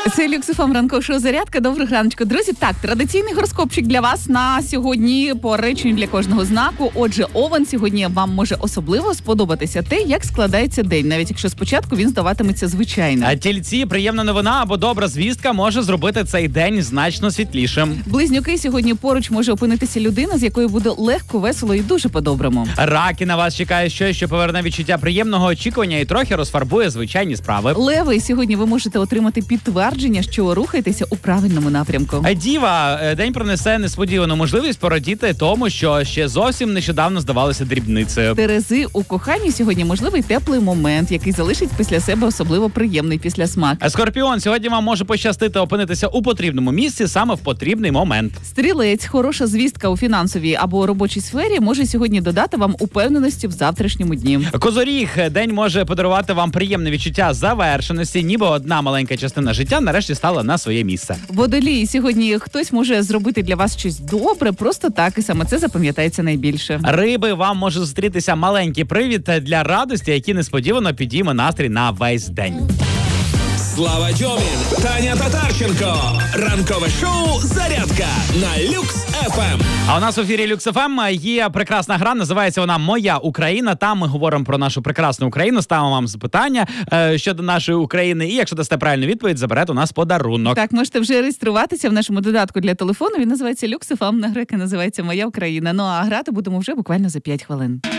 Це Люкс ФМ ранкове шоу «Зарядка». Доброго раночку, друзі. Так, традиційний гороскопчик для вас на сьогодні по реченню для кожного знаку. Отже, Овен, сьогодні вам може особливо сподобатися те, як складається день, навіть якщо спочатку він здаватиметься звичайним. А Тільці, приємна новина або добра звістка може зробити цей день значно світлішим. Близнюки, сьогодні поруч може опинитися людина, з якою буде легко, весело і дуже по-доброму. Раки, на вас чекає щось, що поверне відчуття приємного очікування і трохи розфарбує звичайні справи. Леви, сьогодні ви можете отримати підтвердження, що рухаєтеся у правильному напрямку. Діва, день принесе несподівану можливість порадіти тому, що ще зовсім нещодавно здавалося дрібницею. Терези, у коханні сьогодні можливий теплий момент, який залишить після себе особливо приємний післясмак. Скорпіон, сьогодні вам може пощастити опинитися у потрібному місці саме в потрібний момент. Стрілець, хороша звістка у фінансовій або робочій сфері може сьогодні додати вам упевненості в завтрашньому дні. Козоріг, день може подарувати вам приємне відчуття завершеності, ніби одна маленька частина життя нарешті стала на своє місце. Водолій, сьогодні хтось може зробити для вас щось добре, просто так, і саме це запам'ятається найбільше. Риби, вам може зустрітися маленький привід для радості, який несподівано підійме настрій на весь день. Слава Дьомін, Таня Татарченко. Ранкове шоу «Зарядка» на Люкс ФМ. А у нас в ефірі Люкс ФМ є прекрасна гра, називається вона «Моя Україна». Там ми говоримо про нашу прекрасну Україну, ставимо вам запитання щодо нашої України. І якщо дасте правильну відповідь, заберете у нас подарунок. Так, можете вже реєструватися в нашому додатку для телефону. Він називається Люкс ФМ, на греки називається «Моя Україна». Ну а грати будемо вже буквально за 5 хвилин.